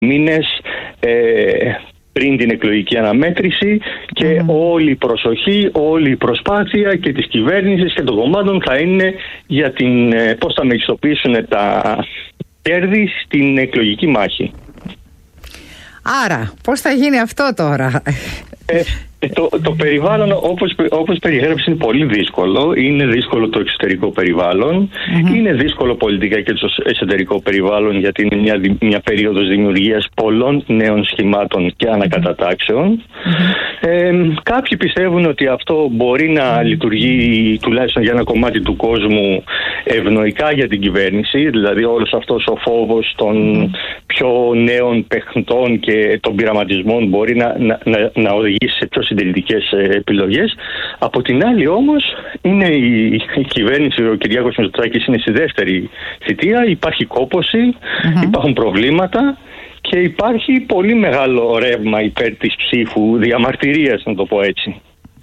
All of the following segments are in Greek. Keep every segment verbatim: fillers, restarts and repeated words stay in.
μήνες ε, πριν την εκλογική αναμέτρηση και mm. όλη η προσοχή, όλη η προσπάθεια και της κυβέρνησης και των κομμάτων θα είναι για την, πώς θα μεγιστοποιήσουν τα κέρδη στην εκλογική μάχη. Άρα, πώς θα γίνει αυτό τώρα? Ε, το, το περιβάλλον, όπως, όπως περιγράψεις, είναι πολύ δύσκολο. Είναι δύσκολο το εξωτερικό περιβάλλον. Mm-hmm. Είναι δύσκολο πολιτικά και το εσωτερικό περιβάλλον, γιατί είναι μια, μια περίοδος δημιουργίας πολλών νέων σχημάτων και ανακατατάξεων. Mm-hmm. Ε, κάποιοι πιστεύουν ότι αυτό μπορεί να λειτουργεί τουλάχιστον για ένα κομμάτι του κόσμου ευνοϊκά για την κυβέρνηση. Δηλαδή όλος αυτός ο φόβος των mm-hmm. πιο νέων παιχτών και των πειραματισμών μπορεί να, να, να, να οδηγήσει σε πιο συντηρητικές επιλογές. Από την άλλη όμως είναι η, η κυβέρνηση, ο Κυριάκος Μητσοτάκης είναι στη δεύτερη θητεία, υπάρχει κόπωση, mm-hmm. υπάρχουν προβλήματα και υπάρχει πολύ μεγάλο ρεύμα υπέρ της ψήφου, διαμαρτυρίας, να το πω έτσι.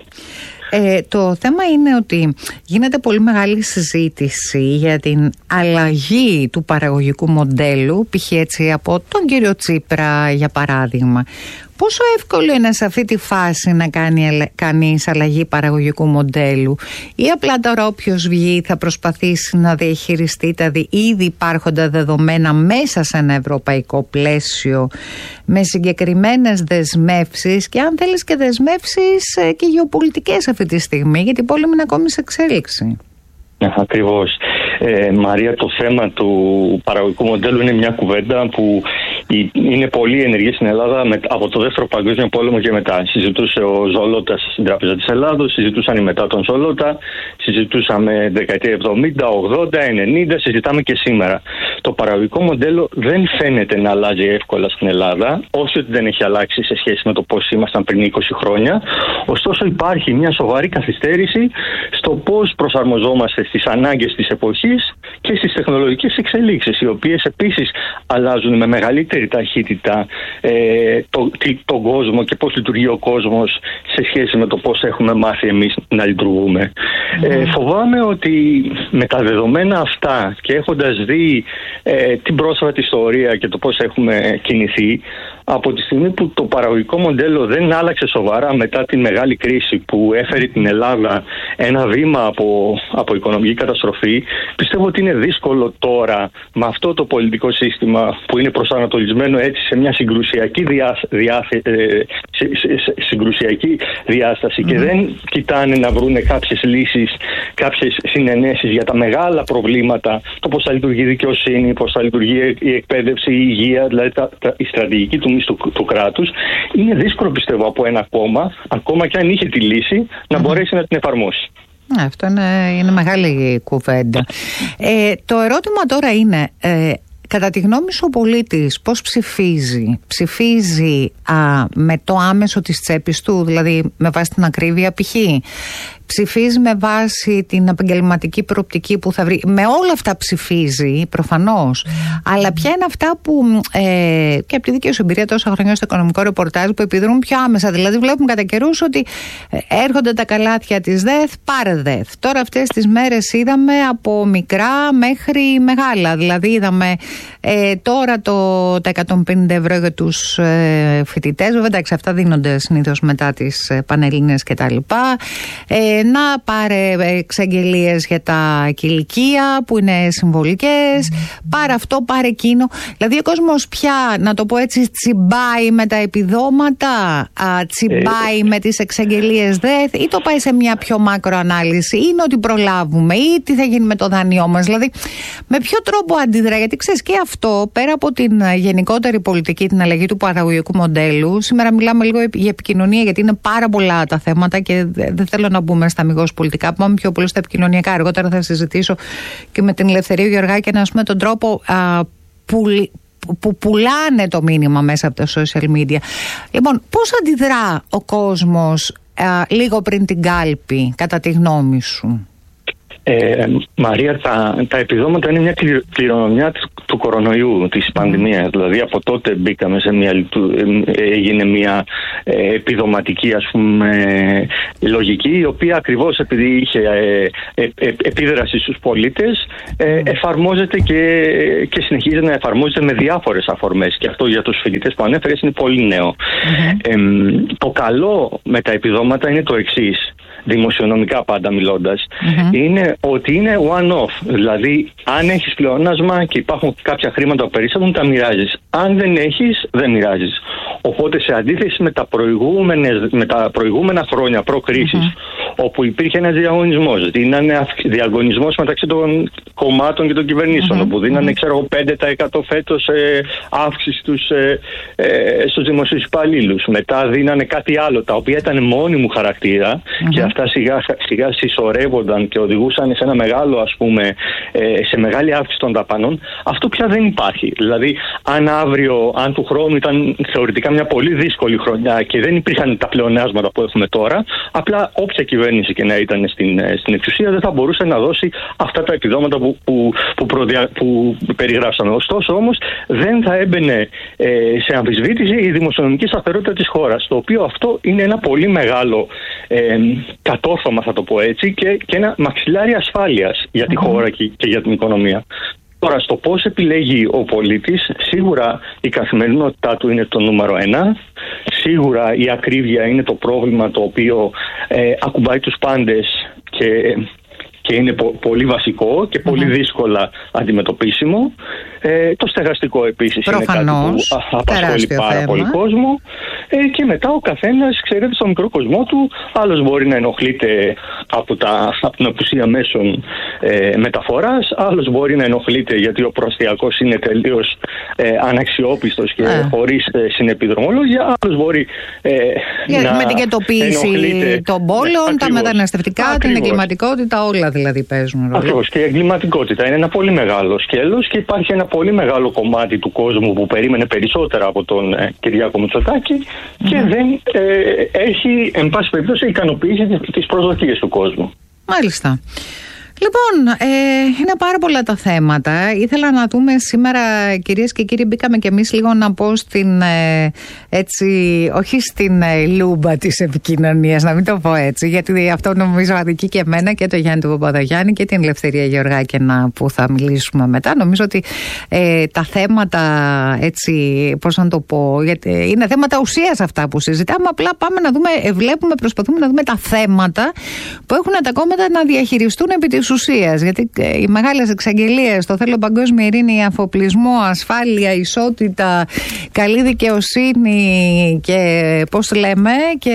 Ε, το θέμα είναι ότι γίνεται πολύ μεγάλη συζήτηση για την αλλαγή του παραγωγικού μοντέλου, π.χ. έτσι από τον κύριο Τσίπρα για παράδειγμα. Πόσο εύκολο είναι σε αυτή τη φάση να κάνει κανείς αλλαγή παραγωγικού μοντέλου, ή απλά τώρα όποιος βγει θα προσπαθήσει να διαχειριστεί τα ήδη υπάρχοντα δεδομένα μέσα σε ένα ευρωπαϊκό πλαίσιο με συγκεκριμένες δεσμεύσεις και αν θέλεις και δεσμεύσεις και γεωπολιτικές αυτή τη στιγμή, γιατί η πόλεμη είναι ακόμη σε εξέλιξη. Ακριβώς. Ε, Μαρία, το θέμα του παραγωγικού μοντέλου είναι μια κουβέντα που είναι πολύ ενεργή στην Ελλάδα με, από το Δεύτερο Παγκόσμιο Πόλεμο και μετά. Συζητούσε ο Ζολότας στην Τράπεζα της Ελλάδος, συζητούσαν οι μετά τον Ζολότα, συζητούσαμε δεκαετία εβδομήντα, ογδόντα, ενενήντα, συζητάμε και σήμερα. Το παραγωγικό μοντέλο δεν φαίνεται να αλλάζει εύκολα στην Ελλάδα, όσο ότι δεν έχει αλλάξει σε σχέση με το πώς ήμασταν πριν είκοσι χρόνια. Ωστόσο υπάρχει μια σοβαρή καθυστέρηση στο πώς προσαρμοζόμαστε στις ανάγκες της εποχής και στις τεχνολογικές εξελίξεις, οι οποίες επίσης αλλάζουν με μεγαλύτερη ταχύτητα ε, το, τον κόσμο και πώς λειτουργεί ο κόσμος σε σχέση με το πώς έχουμε μάθει εμείς να λειτουργούμε. Mm. Ε, φοβάμαι ότι με τα δεδομένα αυτά και έχοντας δει ε, την πρόσφατη ιστορία και το πώς έχουμε κινηθεί, από τη στιγμή που το παραγωγικό μοντέλο δεν άλλαξε σοβαρά μετά την μεγάλη κρίση που έφερε την Ελλάδα ένα βήμα από, από οικονομική καταστροφή, πιστεύω ότι είναι δύσκολο τώρα με αυτό το πολιτικό σύστημα που είναι προσανατολισμένο έτσι σε μια συγκρουσιακή, διά, διά, ε, σε, σε, σε, συγκρουσιακή διάσταση mm. και δεν κοιτάνε να βρουν κάποιες λύσεις, κάποιες συνενέσεις για τα μεγάλα προβλήματα, το πώς θα λειτουργεί η δικαιοσύνη, πώς θα λειτουργεί η εκπαίδευση, η υγεία, δηλαδή τα, τα, η στρατηγική του Του, του κράτους. Είναι δύσκολο, πιστεύω, από ένα κόμμα, ακόμα και αν είχε τη λύση, να mm-hmm. μπορέσει να την εφαρμόσει. Αυτό είναι, είναι μεγάλη κουβέντα. Ε, το ερώτημα τώρα είναι, ε, κατά τη γνώμη σου ο πολίτης πώς ψηφίζει? Ψηφίζει α, με το άμεσο της τσέπης του, δηλαδή με βάση την ακρίβεια π.χ.? Ψηφίζει με βάση την επαγγελματική προοπτική που θα βρει? Με όλα αυτά ψηφίζει προφανώς. Mm. Αλλά ποια είναι αυτά που ε, και από τη δική σου εμπειρία τόσα χρόνια στο οικονομικό ρεπορτάζ που επιδρούν πιο άμεσα? Δηλαδή βλέπουμε κατά καιρούς ότι έρχονται τα καλάθια της ΔΕΘ, πάρε ΔΕΘ. Τώρα αυτές τις μέρες είδαμε από μικρά μέχρι μεγάλα. Δηλαδή είδαμε ε, τώρα το, τα εκατόν πενήντα ευρώ για τους ε, φοιτητές. Βέβαια εντάξει, αυτά δίνονται συνήθως μετά τις ε, πανελλήνιες κτλ. Ε, να πάρε εξαγγελίες για τα κηλικία που είναι συμβολικές, mm. πάρε αυτό, πάρε εκείνο. Δηλαδή ο κόσμος πια, να το πω έτσι, τσιμπάει με τα επιδόματα, α, τσιμπάει ε. με τις εξαγγελίες ΔΕΘ, ή το πάει σε μια πιο μάκρο ανάλυση, ή είναι ότι προλάβουμε, ή τι θα γίνει με το δάνειό μας? Δηλαδή με ποιο τρόπο αντιδρά? Γιατί ξέρεις, και αυτό πέρα από την γενικότερη πολιτική, την αλλαγή του παραγωγικού μοντέλου, σήμερα μιλάμε λίγο για επικοινωνία, γιατί είναι πάρα πολλά τα θέματα και δεν θέλω να μπούμε στα αμιγώς πολιτικά, πάμε πιο πολύ στα επικοινωνιακά. Αργότερα θα συζητήσω και με την Ελευθερία Γεωργάκη να πούμε τον τρόπο α, που, που πουλάνε το μήνυμα μέσα από τα social media. Λοιπόν, πώς αντιδρά ο κόσμος α, λίγο πριν την κάλπη, κατά τη γνώμη σου? Ε, Μαρία, τα, τα επιδόματα είναι μια κληρονομιά του κορονοϊού, της πανδημίας. Δηλαδή από τότε μπήκαμε σε μια, έγινε μια ε, επιδοματική, ας πούμε, λογική, η οποία ακριβώς επειδή είχε ε, ε, ε, επίδραση στους πολίτες, ε, εφαρμόζεται και, και συνεχίζει να εφαρμόζεται με διάφορες αφορμές. Και αυτό για τους φοιτητές που ανέφερες είναι πολύ νέο. Mm-hmm. Ε, το καλό με τα επιδόματα είναι το εξής, δημοσιονομικά πάντα μιλώντας, mm-hmm. είναι ότι είναι one-off. Δηλαδή, αν έχεις πλεονάσμα και υπάρχουν κάποια χρήματα που περίσσευουν, τα μοιράζεις. Αν δεν έχεις, δεν μοιράζεις. Οπότε, σε αντίθεση με τα, με τα προηγούμενα χρόνια προ-κρίσης, mm-hmm. όπου υπήρχε ένας διαγωνισμός, δίνανε διαγωνισμός μεταξύ των κομμάτων και των κυβερνήσεων, mm-hmm. όπου δίνανε, ξέρω, πέντε τοις εκατό φέτος ε, αύξηση στους, ε, ε, στους δημοσίους υπαλλήλους. Μετά δίνανε κάτι άλλο, τα οποία ήταν μόνιμου χαρακτήρα, mm-hmm. και αυτά σιγά σιγά συσσωρεύονταν και οδηγούσαν σε ένα μεγάλο, ας πούμε, ε, σε μεγάλη αύξηση των δαπανών. Αυτό πια δεν υπάρχει. Δηλαδή, αν αύριο, αν του χρόνου ήταν θεωρητικά μια πολύ δύσκολη χρονιά και δεν υπήρχαν τα πλεονάσματα που έχουμε τώρα, απλά όποια κυβέρνηση και να ήταν στην, στην εξουσία δεν θα μπορούσε να δώσει αυτά τα επιδόματα που, που, που, προδια, που περιγράψαμε. Ωστόσο, όμως, δεν θα έμπαινε ε, σε αμφισβήτηση η δημοσιονομική σταθερότητα της χώρας, το οποίο αυτό είναι ένα πολύ μεγάλο ε, κατόρθωμα, θα το πω έτσι, και, και ένα μαξιλάρι ασφάλειας για τη mm-hmm. χώρα και, και για την οικονομία. Τώρα, στο πώς επιλέγει ο πολίτης, σίγουρα η καθημερινότητά του είναι το νούμερο ένα. Σίγουρα η ακρίβεια είναι το πρόβλημα το οποίο ε, ακουμπάει τους πάντες και, και είναι πο, πολύ βασικό και πολύ mm-hmm. δύσκολα αντιμετωπίσιμο. Ε, το στεγαστικό επίσης προφανώς, είναι κάτι που απασχολεί πάρα θέμα. πολύ κόσμο. Ε, και μετά ο καθένας, ξέρετε, στο μικρό κοσμό του, άλλος μπορεί να ενοχλείται από, τα, από την απουσία μέσων ε, μεταφοράς, άλλος μπορεί να ενοχλείται γιατί ο προαστιακός είναι τελείως ε, αναξιόπιστος και ε. χωρίς ε, συνεπιδρομολόγια, άλλος μπορεί ε, για, να με την κετοποίηση των πόλεων, τα μεταναστευτικά, ακριβώς. την εγκληματικότητα, όλα δηλαδή παίζουν ρόλο. Ακριβώς, και η εγκληματικότητα είναι ένα πολύ μεγάλο σκέλος και υπάρχει ένα πολύ μεγάλο κομμάτι του κόσμου που περίμενε περισσότερα από τον ε, Κυριάκο Μητσοτάκη mm-hmm. και δεν ε, έχει, εν πάση περιπτώσει, ικανοποιήσει τις προσδοκίες του κόσμου. Μάλιστα. Λοιπόν, ε, είναι πάρα πολλά τα θέματα. Ήθελα να δούμε σήμερα, κυρίες και κύριοι, μπήκαμε κι εμείς λίγο να πω στην, ε, έτσι, όχι στην ε, λούμπα της επικοινωνίας, να μην το πω έτσι, γιατί αυτό νομίζω αδικεί και εμένα και το Γιάννη του Παπαδογιάννη και την Ελευθερία Γεωργάκηνα που θα μιλήσουμε μετά. Νομίζω ότι ε, τα θέματα, έτσι, πώς να το πω, γιατί είναι θέματα ουσίας αυτά που συζητάμε, απλά πάμε να δούμε, βλέπουμε, προσπαθούμε να δούμε τα θέματα που έχουν τα κόμματα να διαχειριστούν επί της ουσίας, γιατί οι μεγάλες εξαγγελίες, το θέλω παγκόσμια ειρήνη, αφοπλισμό, ασφάλεια, ισότητα, καλή δικαιοσύνη και πώς λέμε και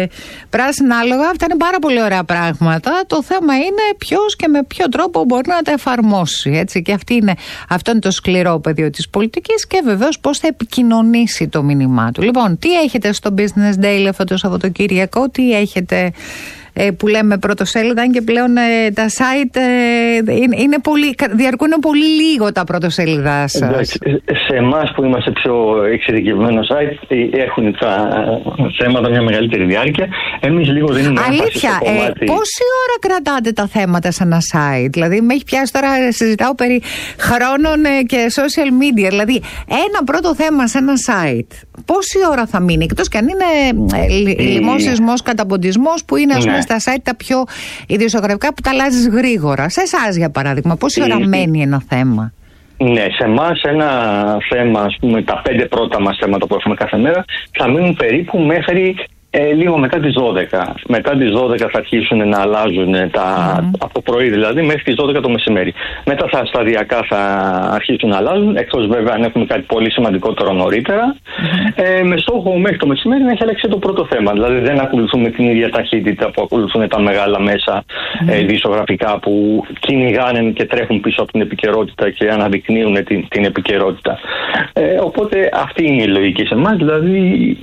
πράσινα άλογα, αυτά είναι πάρα πολύ ωραία πράγματα. Το θέμα είναι ποιος και με ποιο τρόπο μπορεί να τα εφαρμόσει, έτσι, και αυτή είναι, αυτό είναι το σκληρό πεδίο της πολιτικής και βεβαίως πώς θα επικοινωνήσει το μήνυμά του. Λοιπόν, τι έχετε στο Business Daily αυτό το Σαββατοκύριακο, τι έχετε που λέμε πρωτοσέλιδα, και πλέον ε, τα site ε, είναι, είναι πολύ, διαρκούν πολύ λίγο τα πρωτοσέλιδα σας. Εντάξει, σε εμάς που είμαστε πιο εξειδικευμένο site έχουν τα θέματα μια μεγαλύτερη διάρκεια. Εμείς λίγο δίνουμε έμφαση στο κομμάτι. Ε, πόση ώρα κρατάτε τα θέματα σε ένα site? Δηλαδή με έχει πιάσει τώρα, συζητάω περί χρόνων ε, και social media. Δηλαδή ένα πρώτο θέμα σε ένα site, πόση ώρα θα μείνει? Εκτός και αν είναι ε, λοιμός, σεισμός, καταποντισμός, που είναι, ας πούμε, στα site τα πιο ιδιοσιογραφικά που τα αλλάζεις γρήγορα. Σε εσάς, για παράδειγμα, πόση ώρα μένει ένα θέμα? Ναι, σε εμάς ένα θέμα, ας πούμε, τα πέντε πρώτα μας θέματα που έχουμε κάθε μέρα θα μείνουν περίπου μέχρι ε, λίγο μετά τις δώδεκα. Μετά τις δώδεκα θα αρχίσουν να αλλάζουν τα, mm. από πρωί δηλαδή μέχρι τις δώδεκα το μεσημέρι. Μετά θα σταδιακά θα αρχίσουν να αλλάζουν, εκτός βέβαια αν έχουμε κάτι πολύ σημαντικότερο νωρίτερα, mm. ε, με στόχο μέχρι το μεσημέρι να έχει αλλάξει το πρώτο θέμα. Δηλαδή δεν ακολουθούμε την ίδια ταχύτητα που ακολουθούν τα μεγάλα μέσα mm. ε, ειδησιογραφικά που κυνηγάνε και τρέχουν πίσω από την επικαιρότητα και αναδεικνύουν την, την επικαιρότητα. Ε, οπότε αυτή είναι η λογική σε εμάς, δηλαδή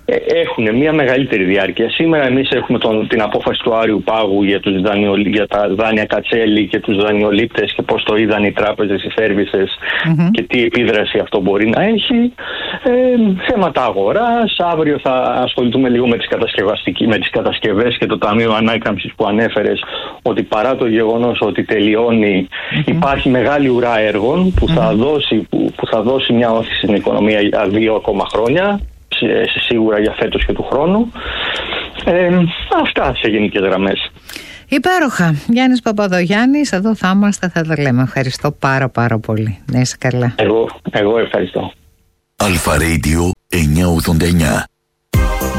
έχουν μια μεγαλύτερη διάρκεια. Σήμερα εμείς έχουμε τον, την απόφαση του Άριου Πάγου για, τους δανειο, για τα δάνεια Κατσέλη και τους δανειολήπτες και πώς το είδαν οι τράπεζες, οι σέρβισες mm-hmm. και τι επίδραση αυτό μπορεί να έχει. Ε, θέματα αγοράς. Αύριο θα ασχοληθούμε λίγο με τις, με τις κατασκευές και το Ταμείο Ανάκαμψης που ανέφερες, ότι παρά το γεγονός ότι τελειώνει mm-hmm. υπάρχει μεγάλη ουρά έργων που θα, mm-hmm. δώσει, που, που θα δώσει μια όθηση στην οικονομία για δύο ακόμα χρόνια, σίγουρα για φέτος και του χρόνου. Ε, αυτά σε γενικές γραμμές. Υπέροχα. Γιάννης Παπαδογιάννης, εδώ θα είμαστε, θα τα λέμε. Ευχαριστώ πάρα πάρα πολύ. Να είσαι καλά. Εγώ, εγώ ευχαριστώ. Αλφα Radio εννιακόσια ογδόντα εννιά.